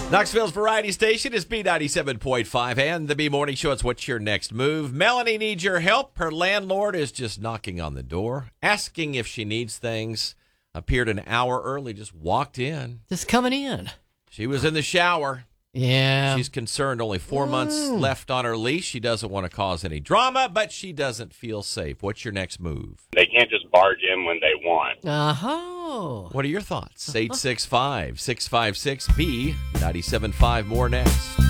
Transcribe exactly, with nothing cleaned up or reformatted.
Knoxville's Variety Station is B ninety-seven point five and the B Morning Show. It's What's Your Next Move? Melanie needs your help. Her landlord is just knocking on the door, asking if she needs things. Appeared an hour early, just walked in. Just coming in. She was in the shower. Yeah. She's concerned. Only four months left on her lease. She doesn't want to cause any drama, but she doesn't feel safe. What's your next move? They can't just barge in when they want. Uh-huh. What are your thoughts? eight six five, six five six, B ninety-seven point five. More next.